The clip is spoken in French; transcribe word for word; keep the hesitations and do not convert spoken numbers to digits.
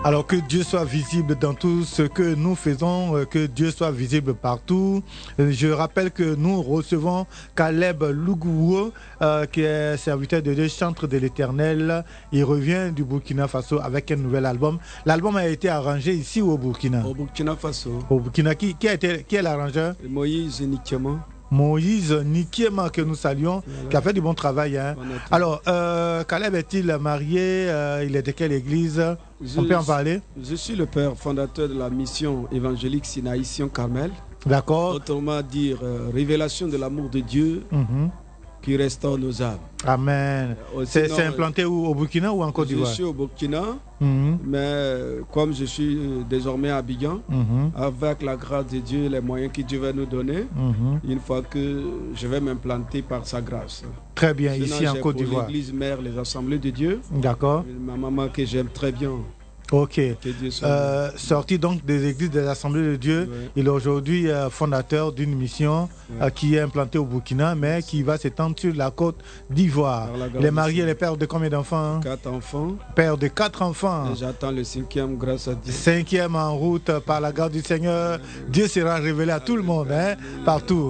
Alors que Dieu soit visible dans tout ce que nous faisons, que Dieu soit visible partout. Je rappelle que nous recevons Caleb Lougouo, euh, qui est serviteur de Dieu, chantre de l'Éternel. Il revient du Burkina Faso avec un nouvel album. L'album a été arrangé ici ou au Burkina? Au Burkina Faso. Au Burkina. Qui, qui, a été, qui est l'arrangeur? Moïse Nikiema. Moïse Nikiema, que nous saluons, voilà, qui a fait du bon travail. Hein. Alors, euh, Caleb est-il marié? euh, Il est de quelle église? Je, On peut en parler? Je suis le père fondateur de la mission évangélique Sinaï Sion Carmel. D'accord. Autrement dire, euh, révélation de l'amour de Dieu mm-hmm. qui restaure nos âmes. Amen. Euh, c'est, c'est implanté où, au Burkina ou en Côte d'Ivoire? Je suis au Burkina, mm-hmm. mais comme je suis désormais à Abidjan, mm-hmm. avec la grâce de Dieu, les moyens que Dieu va nous donner, mm-hmm. une fois que je vais m'implanter par sa grâce. Très bien, sinon, ici en Côte pour d'Ivoire. L'église mère, les assemblées de Dieu. D'accord. Ma maman que j'aime très bien. Ok. Euh, sorti donc des églises des assemblées de Dieu, oui. Il est aujourd'hui euh, fondateur d'une mission oui. euh, qui est implantée au Burkina, mais qui va s'étendre sur la Côte d'Ivoire. Les mariés et les pères de combien d'enfants? Quatre enfants. Père de quatre enfants. Et j'attends le cinquième grâce à Dieu. Cinquième en route par la grâce du Seigneur. Dieu sera révélé à tout le monde, hein, partout.